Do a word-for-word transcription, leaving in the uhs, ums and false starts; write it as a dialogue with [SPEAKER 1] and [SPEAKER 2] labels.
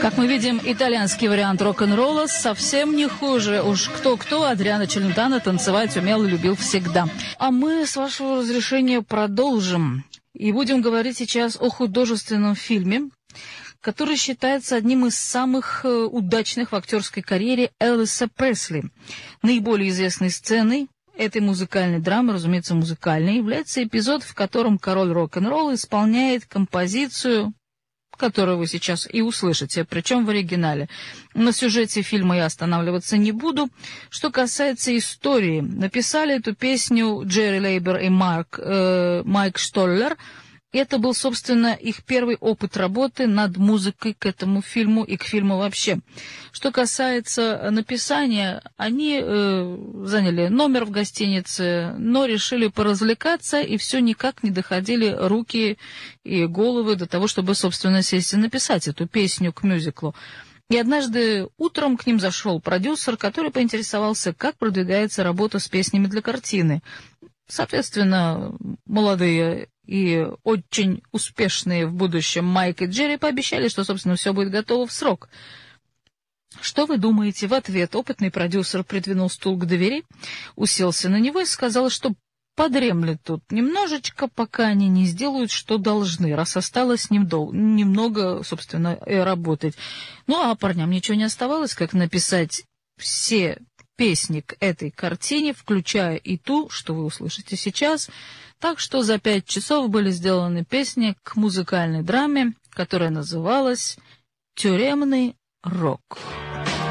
[SPEAKER 1] Как мы видим, итальянский вариант рок-н-ролла совсем не хуже. Уж кто-кто, Адриано Челентано танцевать умел и любил всегда. А мы, с вашего разрешения, продолжим. И будем говорить сейчас о художественном фильме, который считается одним из самых удачных в актерской карьере Элвиса Пресли. Наиболее известной сценой этой музыкальной драмы, разумеется, музыкальной, является эпизод, в котором король рок-н-ролла исполняет композицию, которую вы сейчас и услышите, причем в оригинале. На сюжете фильма я останавливаться не буду. Что касается истории, написали эту песню Джерри Лейбер и Марк, э, Майк Штоллер. Это был, собственно, их первый опыт работы над музыкой к этому фильму и к фильму вообще. Что касается написания, они э, заняли номер в гостинице, но решили поразвлекаться, и все никак не доходили руки и головы до того, чтобы, собственно, сесть и написать эту песню к мюзиклу. И однажды утром к ним зашел продюсер, который поинтересовался, как продвигается работа с песнями для картины. Соответственно, молодые и очень успешные в будущем Майк и Джерри пообещали, что, собственно, все будет готово в срок. Что вы думаете? В ответ опытный продюсер придвинул стул к двери, уселся на него и сказал, что подремлет тут немножечко, пока они не сделают, что должны, раз осталось нем дол- немного, собственно, работать. Ну, а парням ничего не оставалось, как написать все песни к этой картине, включая и ту, что вы услышите сейчас. Так что за пять часов были сделаны песни к музыкальной драме, которая называлась «Тюремный рок».